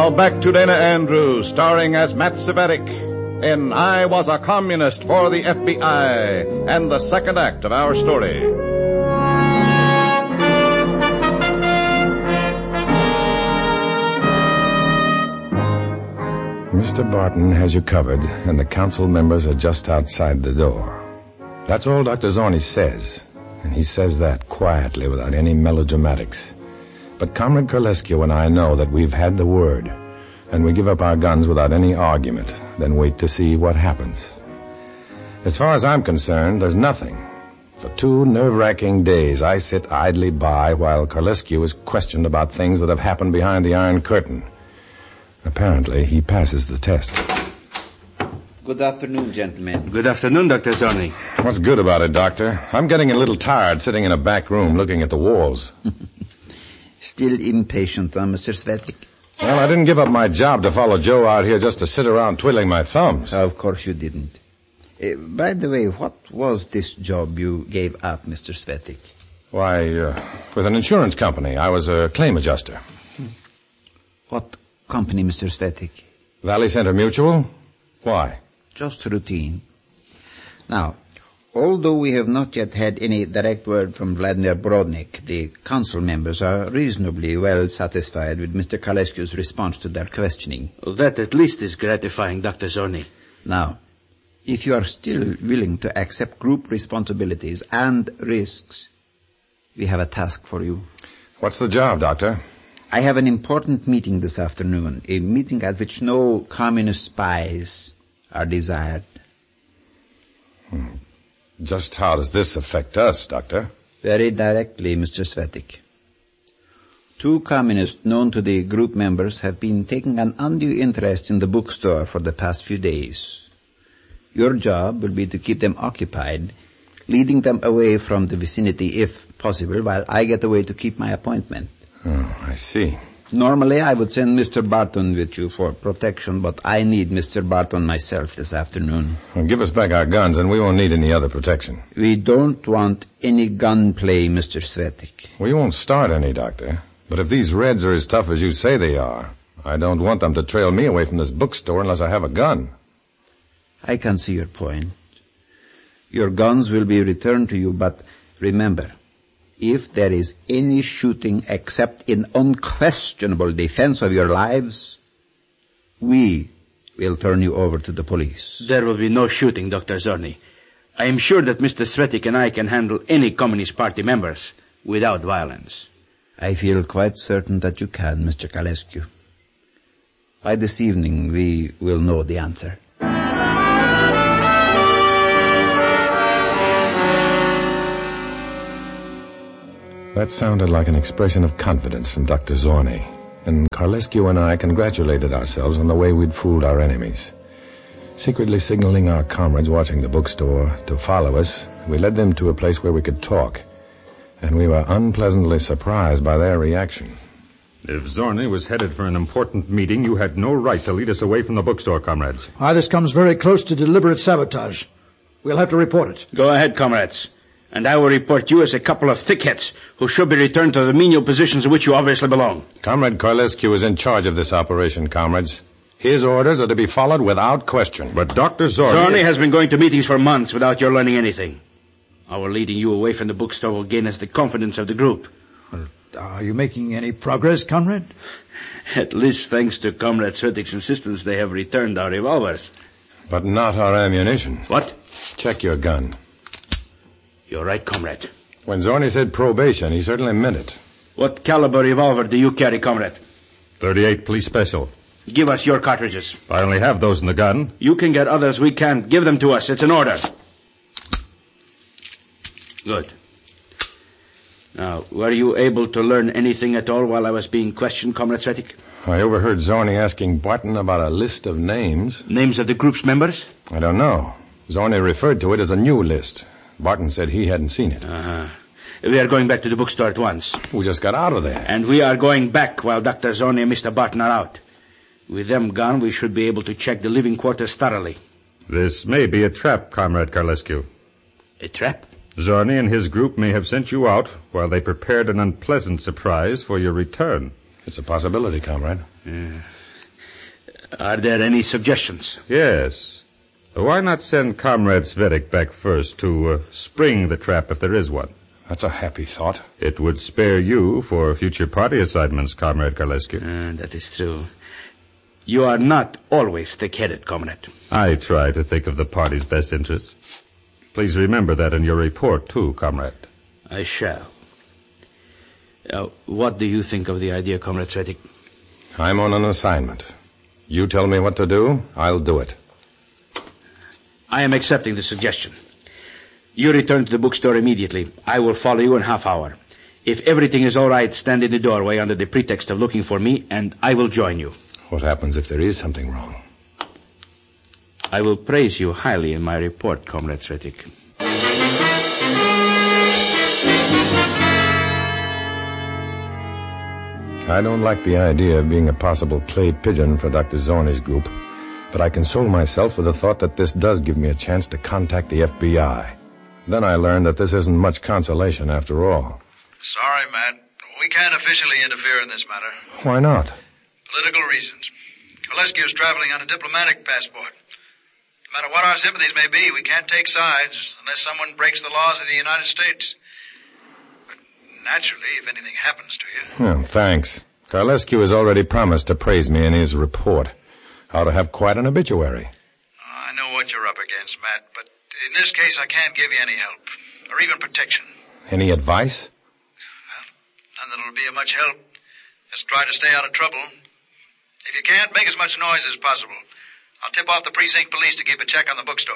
now back to Dana Andrews, starring as Matt Cvetic in I Was a Communist for the FBI, and the second act of our story. Mr. Barton has you covered, and the council members are just outside the door. That's all Dr. Zorni says, and he says that quietly without any melodramatics. But Comrade Carlescu and I know that we've had the word, and we give up our guns without any argument, then wait to see what happens. As far as I'm concerned, there's nothing. For 2 nerve-wracking days, I sit idly by while Carlescu is questioned about things that have happened behind the Iron Curtain. Apparently, he passes the test. Good afternoon, gentlemen. Good afternoon, Dr. Zorni. What's good about it, Doctor? I'm getting a little tired sitting in a back room looking at the walls. Still impatient, Mr. Cvetic? Well, I didn't give up my job to follow Joe out here just to sit around twiddling my thumbs. Of course you didn't. By the way, what was this job you gave up, Mr. Cvetic? Why, with an insurance company. I was a claim adjuster. What company, Mr. Cvetic? Valley Center Mutual? Why? Just routine. Now, although we have not yet had any direct word from Vladimir Brodnik, the council members are reasonably well satisfied with Mr. Carlescu's response to their questioning. Well, that at least is gratifying, Dr. Zorni. Now, if you are still willing to accept group responsibilities and risks, we have a task for you. What's the job, Doctor? I have an important meeting this afternoon, a meeting at which no communist spies are desired. Just how does this affect us, Doctor? Very directly, Mr. Cvetic. 2 communists known to the group members have been taking an undue interest in the bookstore for the past few days. Your job will be to keep them occupied, leading them away from the vicinity if possible, while I get away to keep my appointment. Oh, I see. Normally, I would send Mr. Barton with you for protection, but I need Mr. Barton myself this afternoon. Well, give us back our guns, and we won't need any other protection. We don't want any gunplay, Mr. Cvetic. We won't start any, Doctor. But if these Reds are as tough as you say they are, I don't want them to trail me away from this bookstore unless I have a gun. I can see your point. Your guns will be returned to you, but remember, if there is any shooting except in unquestionable defense of your lives, we will turn you over to the police. There will be no shooting, Dr. Zorni. I am sure that Mr. Cvetic and I can handle any Communist Party members without violence. I feel quite certain that you can, Mr. Carlescu. By this evening, we will know the answer. That sounded like an expression of confidence from Dr. Zorni, and Carlescu and I congratulated ourselves on the way we'd fooled our enemies. Secretly signaling our comrades watching the bookstore to follow us, we led them to a place where we could talk, and we were unpleasantly surprised by their reaction. If Zorni was headed for an important meeting, you had no right to lead us away from the bookstore, comrades. This comes very close to deliberate sabotage. We'll have to report it. Go ahead, comrades. And I will report you as a couple of thickheads who should be returned to the menial positions in which you obviously belong. Comrade Carlescu is in charge of this operation, comrades. His orders are to be followed without question. But Dr. Zorni has been going to meetings for months without your learning anything. Our leading you away from the bookstore will gain us the confidence of the group. Well, are you making any progress, comrade? At least thanks to Comrade Cvetic's insistence, they have returned our revolvers. But not our ammunition. What? Check your gun. You're right, comrade. When Zorni said probation, he certainly meant it. What caliber revolver do you carry, comrade? .38 Police Special. Give us your cartridges. I only have those in the gun. You can get others we can't. Give them to us. It's an order. Good. Now, were you able to learn anything at all while I was being questioned, Comrade Cvetic? I overheard Zorni asking Barton about a list of names. Names of the group's members? I don't know. Zorni referred to it as a new list. Barton said he hadn't seen it. We are going back to the bookstore at once. We just got out of there. And we are going back while Dr. Zorni and Mr. Barton are out. With them gone, we should be able to check the living quarters thoroughly. This may be a trap, Comrade Carlescu. A trap? Zorni and his group may have sent you out while they prepared an unpleasant surprise for your return. It's a possibility, comrade. Are there any suggestions? Yes. Why not send Comrade Svettik back first to spring the trap if there is one? That's a happy thought. It would spare you for future party assignments, Comrade Karlesky. That is true. You are not always thick-headed, Comrade. I try to think of the party's best interests. Please remember that in your report, too, Comrade. I shall. What do you think of the idea, Comrade Svettik? I'm on an assignment. You tell me what to do, I'll do it. I am accepting the suggestion. You return to the bookstore immediately. I will follow you in half hour. If everything is all right, stand in the doorway under the pretext of looking for me, and I will join you. What happens if there is something wrong? I will praise you highly in my report, Comrade Svettik. I don't like the idea of being a possible clay pigeon for Dr. Zorni's group, but I console myself with the thought that this does give me a chance to contact the FBI. Then I learned that this isn't much consolation after all. Sorry, Matt. We can't officially interfere in this matter. Why not? Political reasons. Kolesky is traveling on a diplomatic passport. No matter what our sympathies may be, we can't take sides unless someone breaks the laws of the United States. But naturally, if anything happens to you... Oh, thanks. Karlesky has already promised to praise me in his report. Ought to have quite an obituary. I know what you're up against, Matt, but in this case I can't give you any help, or even protection. Any advice? Well, none that'll be of much help. Just try to stay out of trouble. If you can't, make as much noise as possible. I'll tip off the precinct police to keep a check on the bookstore.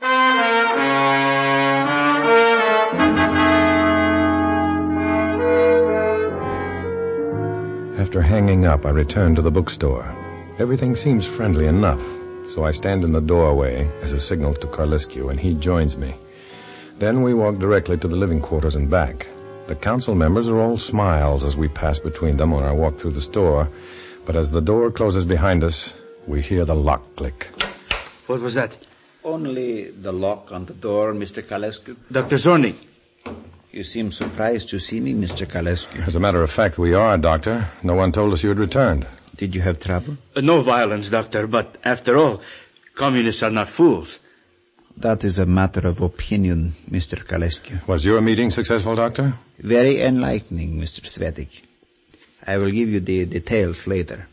After hanging up, I return to the bookstore. Everything seems friendly enough, so I stand in the doorway as a signal to Karlesky, and he joins me. Then we walk directly to the living quarters and back. The council members are all smiles as we pass between them when I walk through the store, but as the door closes behind us, we hear the lock click. What was that? Only the lock on the door, Mr. Karlesky. Dr. Zorni. You seem surprised to see me, Mr. Karlesky. As a matter of fact, we are, Doctor. No one told us you had returned. Did you have trouble? No violence, Doctor, but after all, communists are not fools. That is a matter of opinion, Mr. Karlesky. Was your meeting successful, Doctor? Very enlightening, Mr. Svettik. I will give you the details later.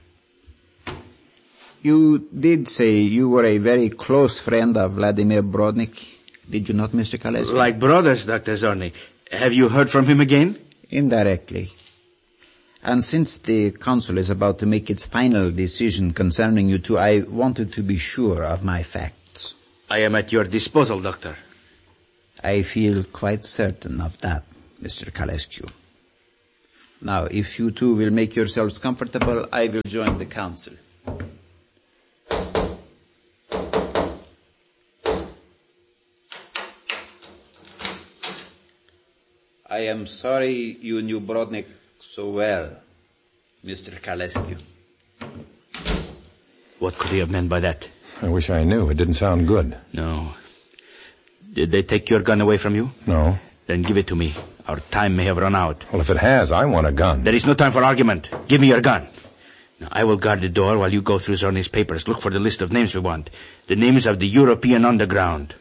You did say you were a very close friend of Vladimir Brodnik, did you not, Mr. Karlesky? Like brothers, Dr. Zorni. Have you heard from him again? Indirectly. And since the council is about to make its final decision concerning you two, I wanted to be sure of my facts. I am at your disposal, Doctor. I feel quite certain of that, Mr. Karlesky. Now, if you two will make yourselves comfortable, I will join the council. I am sorry you knew Brodnik so well, Mr. Karlesky. What could he have meant by that? I wish I knew. It didn't sound good. No. Did they take your gun away from you? No. Then give it to me. Our time may have run out. Well, if it has, I want a gun. There is no time for argument. Give me your gun. Now, I will guard the door while you go through Zorni's papers. Look for the list of names we want. The names of the European underground.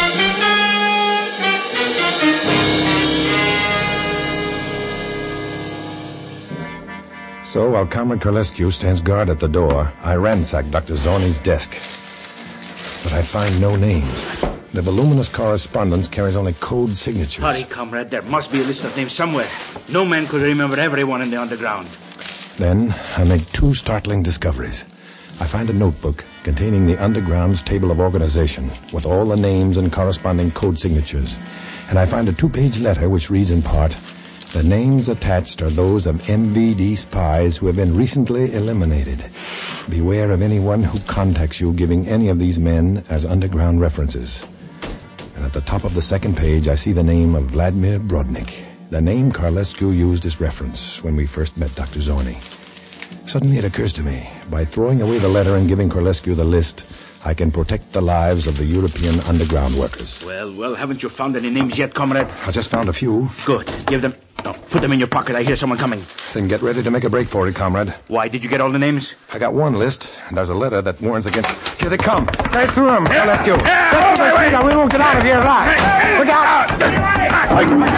So, while Comrade Karlesky stands guard at the door, I ransack Dr. Zorni's desk. But I find no names. The voluminous correspondence carries only code signatures. Hurry, comrade. There must be a list of names somewhere. No man could remember everyone in the underground. Then I make two startling discoveries. I find a notebook containing the underground's table of organization with all the names and corresponding code signatures. And I find a 2-page letter which reads in part, "The names attached are those of MVD spies who have been recently eliminated. Beware of anyone who contacts you giving any of these men as underground references." And at the top of the second page, I see the name of Vladimir Brodnik, the name Karlesky used as reference when we first met Dr. Zorni. Suddenly it occurs to me, by throwing away the letter and giving Corlescu the list, I can protect the lives of the European underground workers. Well, haven't you found any names yet, comrade? I just found a few. Good. Give them... No, put them in your pocket. I hear someone coming. Then get ready to make a break for it, comrade. Why, did you get all the names? I got one list, and there's a letter that warns against... Here they come. Guys through them. Corlescu. We won't get out of here alive. Look out!